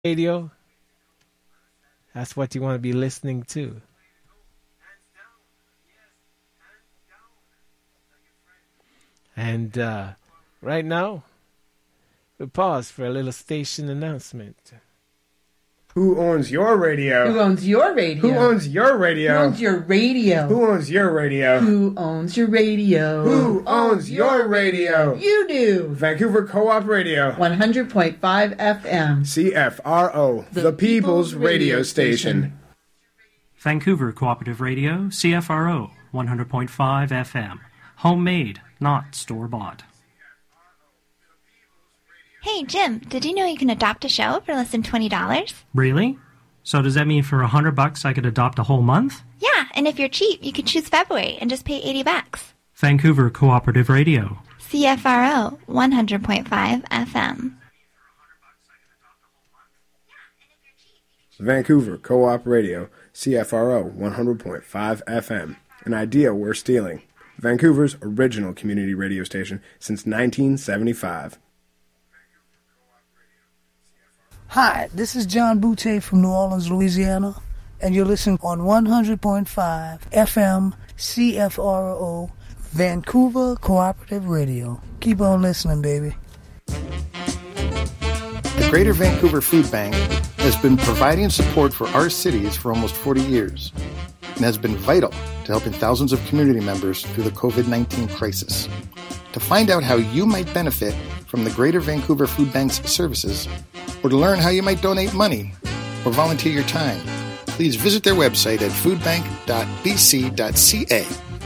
Radio, that's what you want to be listening to. And right now, we'll pause for a little station announcement. Who owns your radio? Who owns your radio? Who owns your radio? Who owns your radio? Who owns your radio? Who owns your radio? Who owns your radio? You do. Vancouver Co-op Radio. 100.5 FM. CFRO, the People's Radio Station. Vancouver Cooperative Radio, CFRO, 100.5 FM. Homemade, not store-bought. Hey, Jim, did you know you can adopt a show for less than $20? Really? So does that mean for $100 I could adopt a whole month? Yeah, and if you're cheap, you could choose February and just pay $80. Vancouver Cooperative Radio. CFRO, 100.5 FM. Vancouver Co-op Radio, CFRO 100.5 FM. An idea worth stealing. Vancouver's original community radio station since 1975. Hi, this is John Boutte from New Orleans, Louisiana, and you're listening on 100.5 FM CFRO, Vancouver Cooperative Radio. Keep on listening, baby. The Greater Vancouver Food Bank has been providing support for our cities for almost 40 years and has been vital to helping thousands of community members through the COVID-19 crisis. To find out how you might benefit from the Greater Vancouver Food Bank's services, or to learn how you might donate money or volunteer your time, please visit their website at foodbank.bc.ca.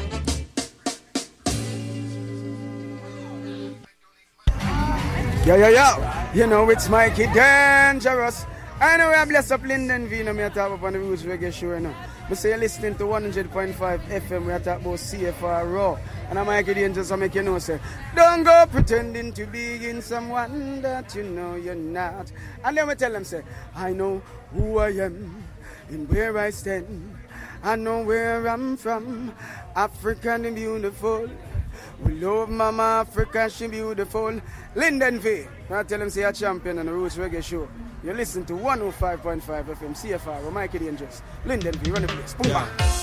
Yo, yo, yo, you know it's Mikey Dangerous. I know I bless up Linden V, me talk up on the Roots Reggae Show, you know. But say you're listening to 100.5 FM, we are talking about CFRO. And I'm Mikey Dangerous, I make you know, say, don't go pretending to be in someone that you know you're not. And then we tell them, say, I know who I am and where I stand. I know where I'm from, African and beautiful. We love Mama Africa, she beautiful. Linden V, I tell them, say, a champion on the Roots Reggae Show. You listen to 105.5 FM CFR with Mikey Dangerous. Linden V, run the place. Boom, bang.